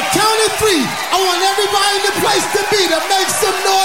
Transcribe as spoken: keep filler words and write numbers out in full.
the count of three, I want everybody in the place to be to make some noise.